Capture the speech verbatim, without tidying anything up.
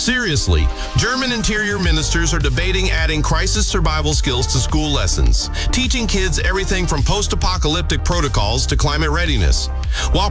Seriously, German interior ministers are debating adding crisis survival skills to school lessons, teaching kids everything from post-apocalyptic protocols to climate readiness. While